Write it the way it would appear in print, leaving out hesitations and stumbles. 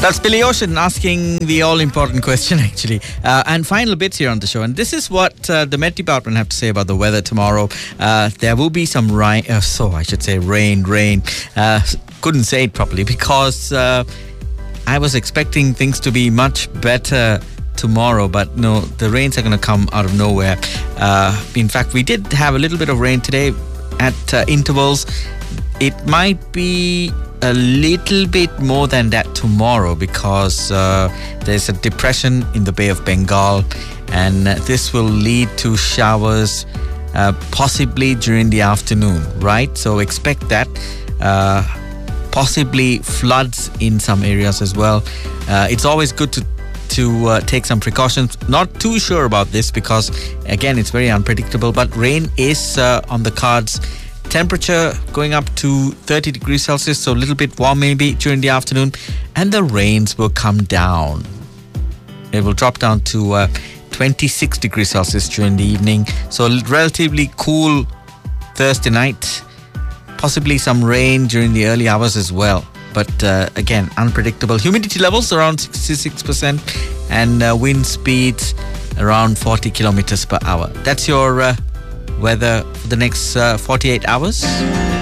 That's Billy Ocean asking the all-important question, actually. And final bits here on the show. And this is what the Met Department have to say about the weather tomorrow. There will be some rain. Rain. Couldn't say it properly because I was expecting things to be much better tomorrow, but no, the rains are going to come out of nowhere. In fact, we did have a little bit of rain today at intervals. It might be a little bit more than that tomorrow because there's a depression in the Bay of Bengal, and this will lead to showers possibly during the afternoon, right? So expect that. Possibly floods in some areas as well. It's always good to take some precautions. Not too sure about this because, again, it's very unpredictable, but rain is on the cards. Temperature going up to 30 degrees Celsius, so a little bit warm maybe during the afternoon, and the rains will come down. It will drop down to 26 degrees Celsius during the evening, so relatively cool Thursday night. Possibly some rain during the early hours as well, but again, unpredictable. Humidity levels around 66% and wind speeds around 40 kilometers per hour. That's your weather for the next 48 hours.